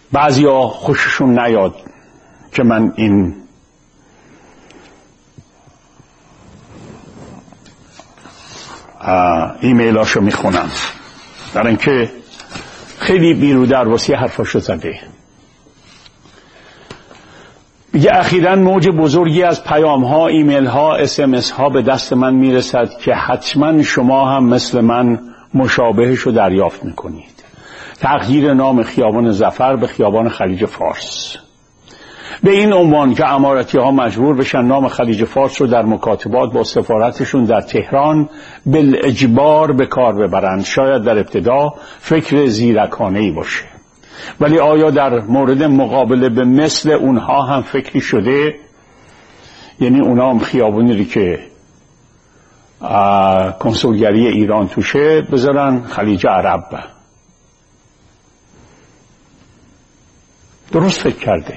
بعضیا خوششون نیاد که من این ایمیلاشو میخونم، در اینکه خیلی بیرودرواسی حرفاشو زده. میگه اخیراً موج بزرگی از پیام ها، ایمیل ها، SMS ها به دست من میرسد که حتما شما هم مثل من مشابهشو دریافت میکنید. تغییر نام خیابان ظفر به خیابان خلیج فارس، به این عنوان که اماراتی ها مجبور بشن نام خلیج فارس رو در مکاتبات با سفارتشون در تهران بالاجبار به کار ببرند. شاید در ابتدا فکر زیرکانه‌ای باشه، ولی آیا در مورد مقابله به مثل اونها هم فکری شده؟ یعنی اونا هم خیابونی که کنسولگری ایران توشه بذارن خلیج عرب. درست فکر کرده.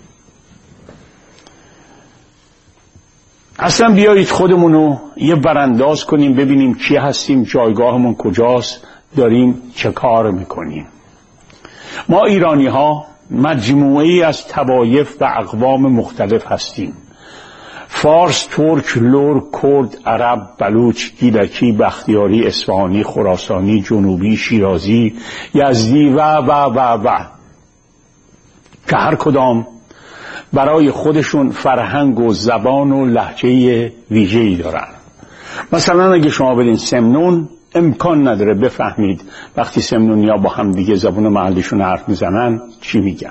اصلا بیایید خودمونو یه برانداز کنیم، ببینیم کی هستیم، جایگاهمون کجاست، داریم چه کار میکنیم. ما ایرانی ها مجموعه‌ای از طوایف و اقوام مختلف هستیم: فارس، ترک، لر، کرد، عرب، بلوچ، گیلکی، بختیاری، اصفهانی، خراسانی، جنوبی، شیرازی، یزدی و که هر کدام برای خودشون فرهنگ و زبان و لهجه ویژه‌ای دارن. مثلا اگه شما برین سمنون، امکان نداره بفهمید وقتی سمنونیا با هم دیگه زبان محلیشون حرف میزنن چی میگن.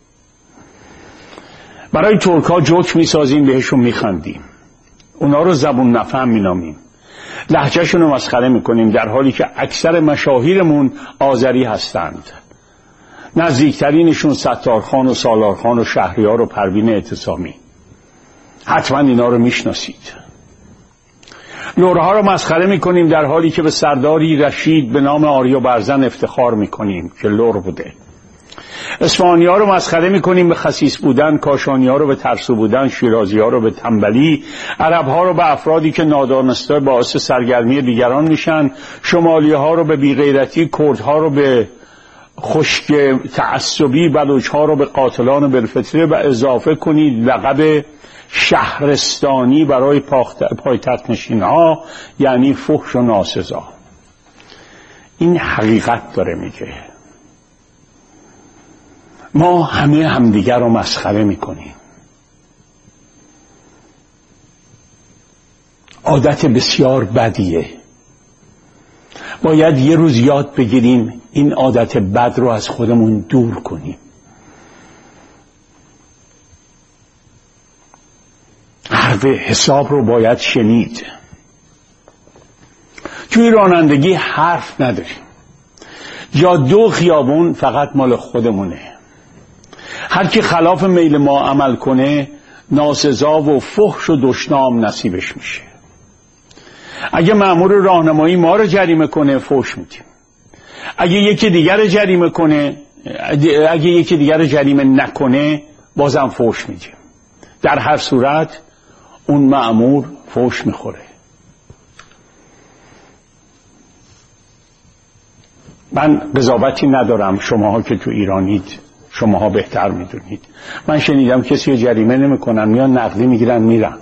برای ترک ها جوک میسازیم، بهشون میخندیم، اونا رو زبون نفهم مینامیم، لهجهشون رو مسخره میکنیم، در حالی که اکثر مشاهیرمون آذری هستند. نزدیکترینشون ستارخان و سالارخان و شهریار و پروین اعتصامی. حتما اینا رو میشناسید. لرها رو مسخره میکنیم در حالی که به سرداری رشید به نام آریا برزن افتخار میکنیم که لر بوده. اصفهانی ها رو مسخره میکنیم به خسیس بودن، کاشانی ها رو به ترسو بودن، شیرازی ها رو به تنبلی، عرب ها رو به افرادی که نادانسته باعث سرگرمی دیگران میشن، شمالی ها رو به بیغیرتی، کرد ها رو به خشک تعصبی، بلوچ ها رو به قاتلان بالفطره و اضافه کنید لقب شهرستانی برای پایتخت نشین ها، یعنی فحش و ناسزا. این حقیقت داره میگه. ما همه همدیگر رو مسخره میکنیم. عادت بسیار بدیه. باید یه روز یاد بگیریم این عادت بد رو از خودمون دور کنیم. حرف حساب رو باید شنید. توی رانندگی حرف نداریم. جاده و خیابون فقط مال خودمونه. هر کی خلاف میل ما عمل کنه ناسزا و فحش و دشنام نصیبش میشه. اگه مأمور راهنمایی ما رو جریمه کنه فحش میدیم. اگه یکی دیگر جریمه کنه، اگه یکی دیگر جریمه نکنه بازم فحش میدیم. در هر صورت اون مأمور فحش میخوره. من قضاوتی ندارم، شماها که تو ایرانید شماها بهتر میدونید. من شنیدم کسی رو جریمه نمیکنن، میان نقدی میگیرن میرن.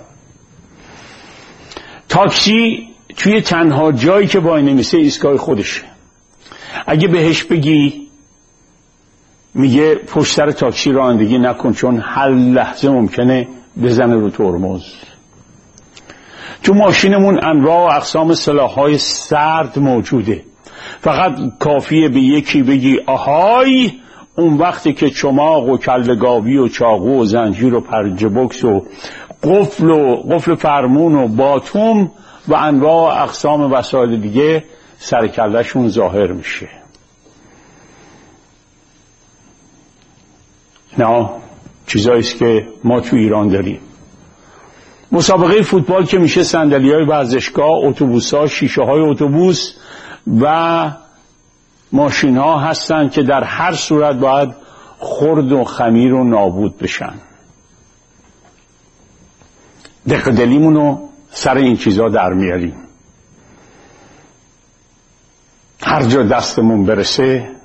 تاکسی توی تنها جایی که وای نمیسه ایستگاه خودشه. اگه بهش بگی میگه پشت سر تاکسی رانندگی نکن چون هر لحظه ممکنه بزنه رو ترمز. تو ماشینمون انواع و اقسام سلاح‌های سرد موجوده. فقط کافیه به یکی بگی آهای، اون وقتی که چماق و کله‌گاوی و چاقو و زنجیر و پرنج بوکس و قفل فرمون و باتوم و انواع و اقسام وسایل دیگه سر کله‌شون ظاهر میشه. نه، چیزاییست که ما تو ایران داریم. مسابقه فوتبال که میشه صندلی‌های ورزشگاه، اتوبوس‌ها، شیشه‌های اتوبوس و ماشین‌ها هستن که در هر صورت باید خرد و خمیر و نابود بشن. دق دلیمونو سر این چیزا در میاریم. هر جا دستمون برسه